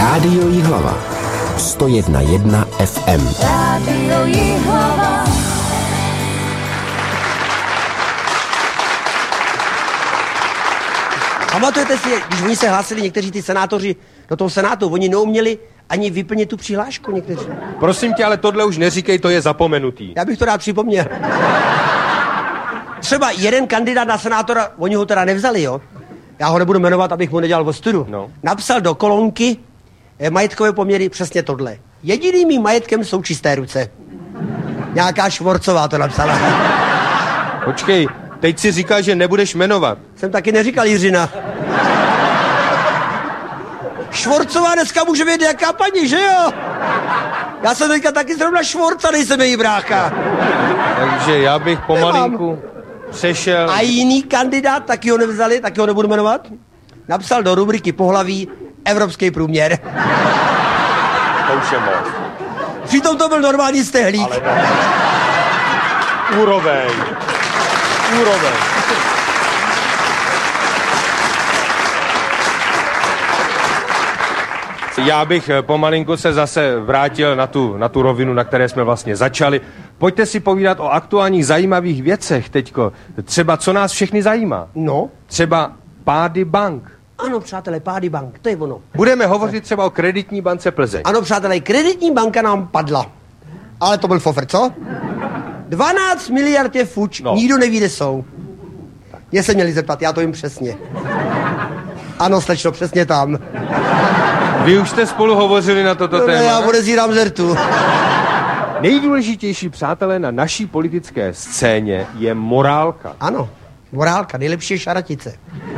Rádio Jihlava 101,1 FM. Rádio Jihlava. Pamatujete si, když oni se hlásili někteří ty senátoři do toho senátu, oni neuměli ani vyplnit tu přihlášku někteří. Prosím tě, ale tohle už neříkej, to je zapomenutý. Já bych to rád připomněl. Třeba jeden kandidát na senátora, oni ho teda nevzali, jo? Já ho nebudu jmenovat, abych mu nedělal ostudu. No. Napsal do kolonky majetkové poměry přesně tohle. Jediným mým majetkem jsou čisté ruce. Nějaká Švorcová to napsala. Počkej, teď si říkal, že nebudeš jmenovat. Jsem taky neříkal Jiřina. Švorcová dneska může být jaká paní, že jo? Já jsem teďka taky zrovna Švorca, nejsem její brácha. Takže já bych pomalinku přešel. A jiný kandidát, taky ho nevzali, taky ho nebudu jmenovat, napsal do rubriky pohlaví evropský průměr. To už je moc. Přitom to byl normální stehlík. Ale ne. Úroveň. Já bych pomalinku se zase vrátil na tu rovinu, na které jsme vlastně začali. Pojďte si povídat o aktuálních zajímavých věcech teďko. Třeba co nás všechny zajímá. No? Třeba pády bank. Ano, přátelé, pády bank, to je ono. Budeme hovořit třeba o Kreditní bance Plzeň. Ano, přátelé, Kreditní banka nám padla. Ale to byl fofr, co? 12 miliard je fuč, no. Nikdo neví, kde jsou. Mě se měli zeptat, já to jim přesně. Ano, slečno, přesně tam. Vy už jste spolu hovořili na toto téma? Já podezírám žertu. Nejdůležitější, přátelé, na naší politické scéně je morálka. Ano, morálka, nejlepší je šaratice.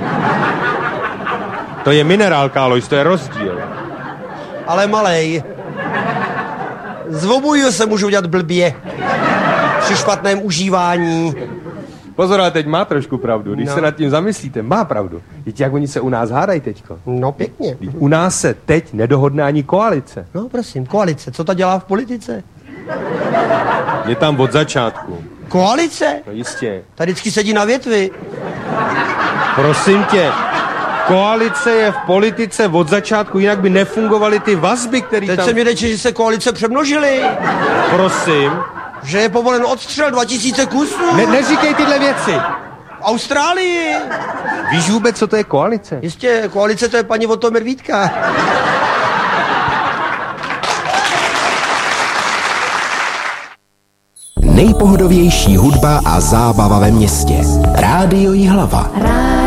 To je minerálka, Alois, to je rozdíl. Ale malej. Z obojího se můžu udělat blbě. Při špatném užívání. Pozor, ale teď má trošku pravdu. Když se nad tím zamyslíte, má pravdu. Víte, jak oni se u nás hádají teďko? No pěkně. U nás se teď nedohodne ani koalice. No prosím, koalice, co ta dělá v politice? Je tam od začátku. Koalice? No jistě. Tady vždycky sedí na větvi. Prosím tě, koalice je v politice od začátku, jinak by nefungovaly ty vazby, které tam... Teď se mi řeče, že se koalice přemnožily. Prosím. Že je povolen odstřel 2000 kusů. Neříkej tyhle věci. V Austrálii. Víš vůbec, co to je koalice? Jistě, koalice to je paní Otomir Vítka. Nejpohodovější hudba a zábava ve městě. Rádio Jihlava.